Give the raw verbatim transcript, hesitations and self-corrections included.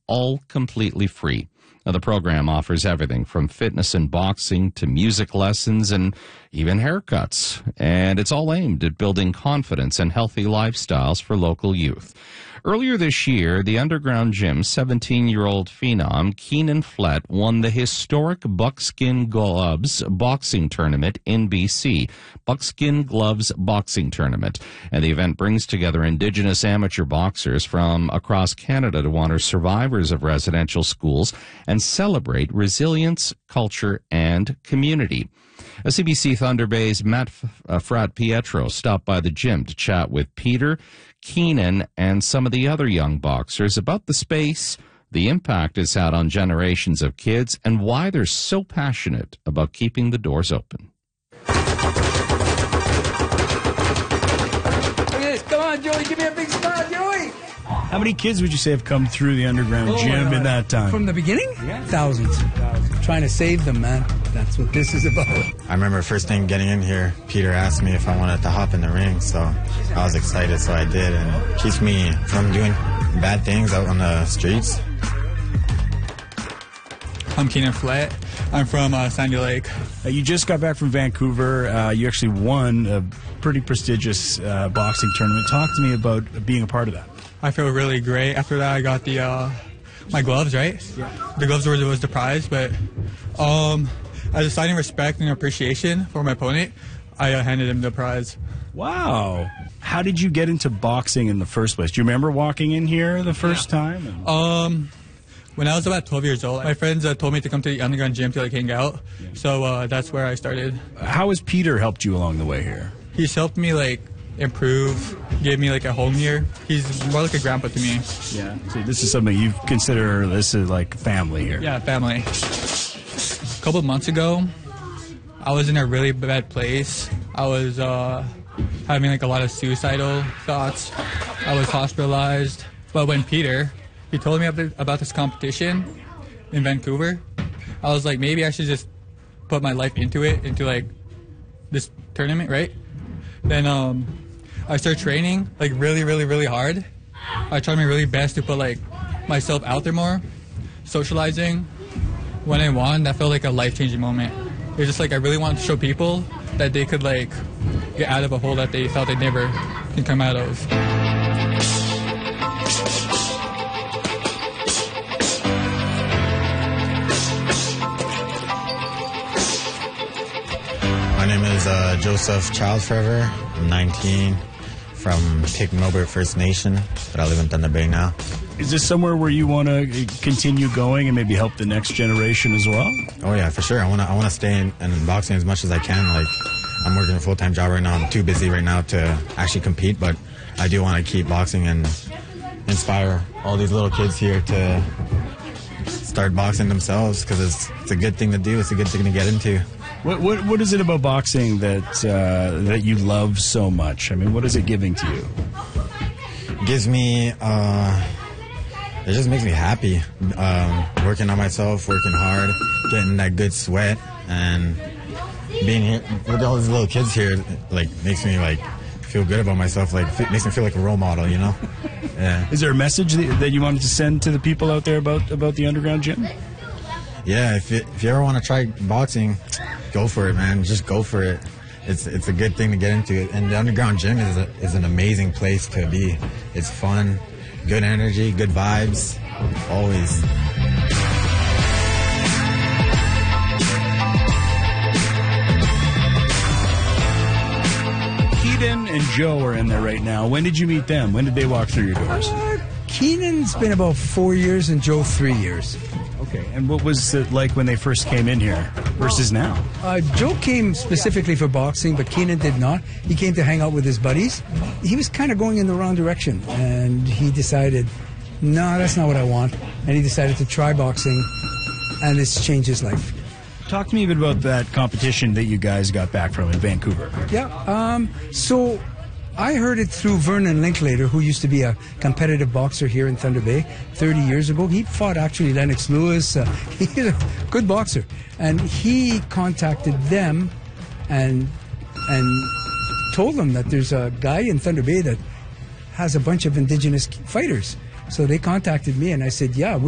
all completely free. Now, the program offers everything from fitness and boxing to music lessons and even haircuts. And it's all aimed at building confidence and healthy lifestyles for local youth. Earlier this year, the Underground Gym's seventeen-year-old phenom, Keenan Flett, won the historic Buckskin Gloves boxing tournament in B C. Buckskin Gloves Boxing Tournament. And the event brings together Indigenous amateur boxers from across Canada to honor survivors of residential schools and celebrate resilience, culture, and community. A C B C Thunder Bay's Matt F- uh, Frat Pietro stopped by the gym to chat with Peter, Keenan, and some of the other young boxers about the space, the impact it's had on generations of kids, and why they're so passionate about keeping the doors open. Look at this. Come on, Joey. Give me a big smile, Joey. How many kids would you say have come through the Underground Oh, Gym in that time? From the beginning? Yeah. Thousands. Thousands. Trying to save them, man. That's what this is about. I remember first thing getting in here, Peter asked me if I wanted to hop in the ring, so I was excited, so I did, and it keeps me from doing bad things out on the streets. I'm Keenan Flett. I'm from uh, Sandy Lake. Uh, you just got back from Vancouver. Uh, you actually won a pretty prestigious uh, boxing tournament. Talk to me about being a part of that. I feel really great. After that, I got the uh, my gloves, right? Yeah. The gloves were was the prize, but um, as a sign of respect and appreciation for my opponent, I uh, handed him the prize. Wow. How did you get into boxing in the first place? Do you remember walking in here the first yeah. time? Um, when I was about twelve years old, my friends uh, told me to come to the Underground Gym to like hang out. Yeah. So uh, that's where I started. How has Peter helped you along the way here? He's helped me like improve, gave me like a home here. He's more like a grandpa to me. Yeah. So this is something you consider this is like family here. Yeah, family. A couple of months ago, I was in a really bad place. I was uh, having like a lot of suicidal thoughts. I was hospitalized. But when Peter, he told me about this competition in Vancouver, I was like, maybe I should just put my life into it, into like this tournament, right? Then um, I started training like really, really, really hard. I tried my really best to put like myself out there more, socializing. When I won, that felt like a life-changing moment. It was just like I really wanted to show people that they could like get out of a hole that they thought they never can come out of. My name is uh, Joseph Child Forever. I'm nineteen, from Pic-Milbert First Nation, but I live in Thunder Bay now. Is this somewhere where you want to continue going and maybe help the next generation as well? Oh yeah, for sure. I want to I want to stay in, in boxing as much as I can. Like, I'm working a full-time job right now. I'm too busy right now to actually compete, but I do want to keep boxing and inspire all these little kids here to start boxing themselves, because it's, it's a good thing to do. It's a good thing to get into. What what what is it about boxing that uh, that you love so much? I mean, what is it giving to you? It gives me, uh, it just makes me happy. Um, working on myself, working hard, getting that good sweat, and being here with all these little kids here, like makes me like feel good about myself. Like f- makes me feel like a role model, you know? Yeah. Is there a message that, that you wanted to send to the people out there about about the Underground Gym? Yeah, if you, if you ever want to try boxing, go for it, man. Just go for it. It's it's a good thing to get into. And the Underground Gym is a, is an amazing place to be. It's fun, good energy, good vibes, always. Keaton and Joe are in there right now. When did you meet them? When did they walk through your doors? Uh, Keenan's been about four years and Joe three years. Okay, and what was it like when they first came in here versus now? Uh, Joe came specifically for boxing, but Keenan did not. He came to hang out with his buddies. He was kind of going in the wrong direction, and he decided, no, that's not what I want. And he decided to try boxing, and it's changed his life. Talk to me a bit about that competition that you guys got back from in Vancouver. Yeah, um, so I heard it through Vernon Linklater, who used to be a competitive boxer here in Thunder Bay thirty years ago. He fought actually Lennox Lewis. Uh, he's a good boxer. And he contacted them and and told them that there's a guy in Thunder Bay that has a bunch of Indigenous fighters. So they contacted me, and I said, yeah,